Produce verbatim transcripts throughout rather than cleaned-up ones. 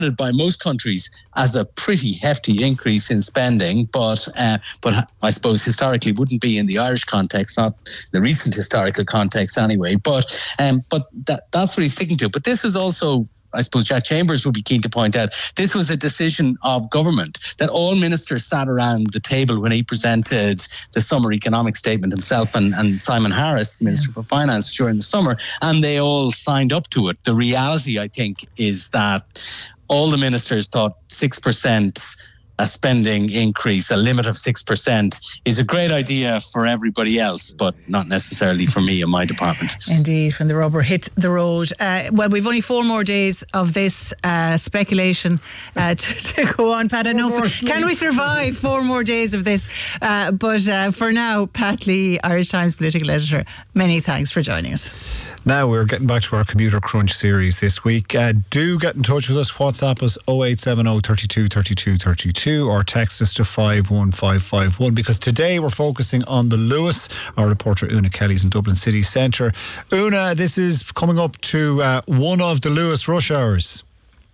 by most countries as a pretty hefty increase in spending, but uh, but I suppose historically wouldn't be in the Irish context, not the recent historical context anyway. But um, but that that's what he's sticking to. But this is also, I suppose Jack Chambers would be keen to point out, this was a decision of government, that all ministers sat around the table when he presented the summer economic statement himself and, and Simon Harris, Minister yeah. for Finance, during the summer, and they all signed up to it. The reality, I think, is that all the ministers thought six percent a spending increase, a limit of six percent, is a great idea for everybody else, but not necessarily for me and my department. Indeed, when the rubber hit the road. Uh, well, we've only four more days of this uh, speculation uh, to, to go on, Pat. I know, can we survive four more days of this? Uh, but uh, for now, Pat Lee, Irish Times political editor, many thanks for joining us. Now we're getting back to our Commuter Crunch series this week. Uh, do get in touch with us. WhatsApp us oh eight seven oh, thirty-two, thirty-two, thirty-two or text us to five one five five one, because today we're focusing on the Luas. Our reporter Una Kelly's in Dublin city centre. Una, this is coming up to uh, one of the Luas rush hours.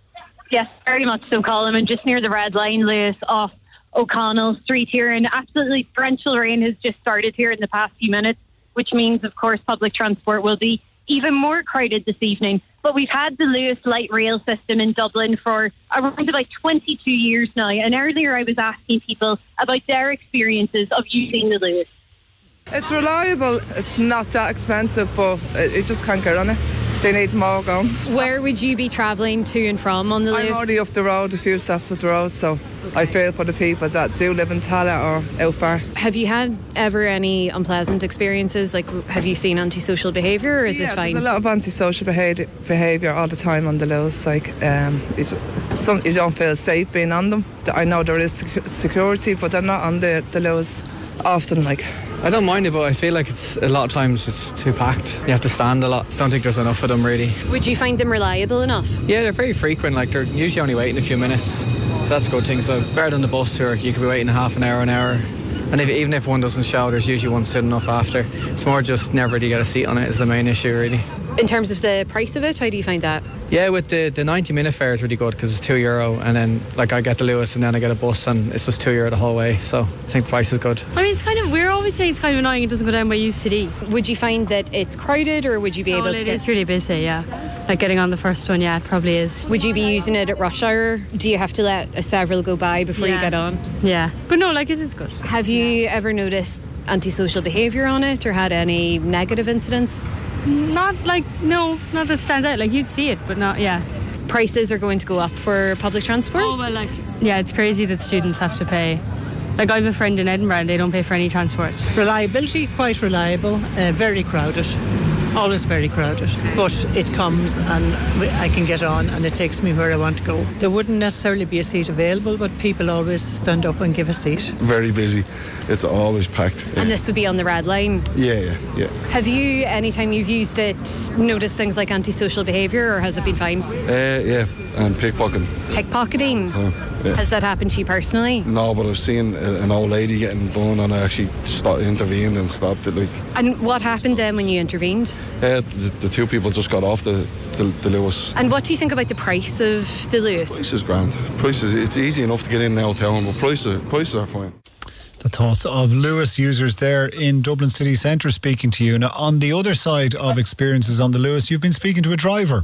Yes, very much so, Colin. And just near the red line, Luas, off O'Connell Street here, and absolutely torrential rain has just started here in the past few minutes, which means, of course, public transport will be even more crowded this evening. But we've had the Luas light rail system in Dublin for around about twenty-two years now, and earlier I was asking people about their experiences of using the Luas. It's reliable, it's not that expensive, but it just can't get on it. They need more going. Where would you be travelling to and from on the Luas? I'm already up the road, a few steps up the road, so okay. I feel for the people that do live in Tallaght or out far. Have you had ever any unpleasant experiences? Like, have you seen antisocial behaviour, or is yeah, it fine? There's a lot of antisocial behaviour behaviour all the time on the Luas. Like, um, it's, some, you don't feel safe being on them. I know there is security, but they're not on the, the Luas often, like. I don't mind it, but I feel like it's a lot of times it's too packed. You have to stand a lot. I don't think there's enough of them, really. Would you find them reliable enough? Yeah, they're very frequent. Like, they're usually only waiting a few minutes, so that's a good thing. So better than the bus, or you could be waiting a half an hour, an hour. And if, even if one doesn't show, there's usually one sitting enough after. It's more just never to get a seat on it is the main issue, really. In terms of the price of it, how do you find that? Yeah, with the, the ninety minute fare is really good because it's two euro, and then like I get the Luas and then I get a bus and it's just two euro the whole way, so I think the price is good. I mean, it's kind of, we're always saying it's kind of annoying it doesn't go down by U C D. Would you find that it's crowded, or would you be oh, able well, to it get... It's really busy, yeah. Like getting on the first one, yeah, it probably is. Would you be using it at rush hour? Do you have to let a several go by before yeah. you get on? Yeah, but no, like it is good. Have you yeah. ever noticed antisocial behaviour on it, or had any negative incidents? Not like, no, not that stands out. Like, you'd see it, but not, yeah. Prices are going to go up for public transport? Oh, well, like, yeah, it's crazy that students have to pay. Like, I have a friend in Edinburgh and they don't pay for any transport. Reliability, quite reliable, uh, very crowded. Always very crowded, but it comes and I can get on and it takes me where I want to go. There wouldn't necessarily be a seat available, but people always stand up and give a seat. Very busy. It's always packed. Yeah. And this would be on the red line? Yeah, yeah, yeah. Have you, anytime you've used it, noticed things like antisocial behaviour, or has it been fine? Uh, yeah, and pickpocketing. Pickpocketing? Uh, yeah. Has that happened to you personally? No, but I've seen an old lady getting done and I actually stopped, intervened and stopped it. Like. And what happened then when you intervened? Uh, the, the two people just got off the, the, the Luas. And what do you think about the price of the Luas? Price is grand. Price is, it's easy enough to get in now town, but prices, prices are fine. The thoughts of Luas users there in Dublin city centre speaking to you. Now, on the other side of experiences on the Luas, you've been speaking to a driver.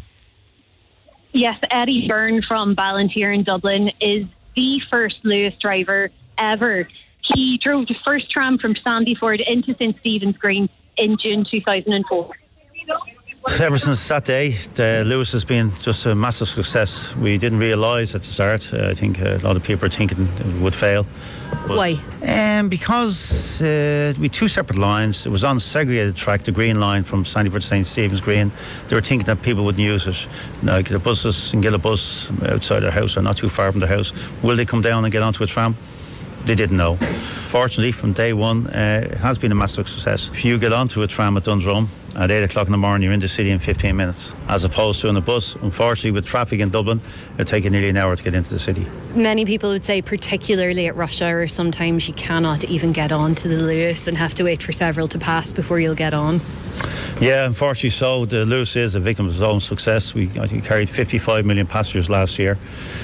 Yes, Eddie Byrne from Ballantyre in Dublin is the first Luas driver ever. He drove the first tram from Sandyford into Saint Stephen's Green in June two thousand four. Ever since that day, the Luas has been just a massive success. We didn't realise at the start. Uh, I think a lot of people are thinking it would fail. But, Why? Um, because uh, we had two separate lines. It was on segregated track, the green line from Sandyford to Saint Stephen's Green. They were thinking that people wouldn't use it. Like the buses in Gillabus outside their house or not too far from the house. Will they come down and get onto a tram? they didn't know. Fortunately, from day one, uh, it has been a massive success. If you get onto a tram at Dundrum at eight o'clock in the morning, you're in the city in fifteen minutes, as opposed to on a bus. Unfortunately, with traffic in Dublin, it'll take you nearly an hour to get into the city. Many people would say, particularly at rush hour, sometimes you cannot even get on to the Luas and have to wait for several to pass before you'll get on. Yeah, unfortunately so. The Luas is a victim of his own success. We I think, carried fifty-five million passengers last year.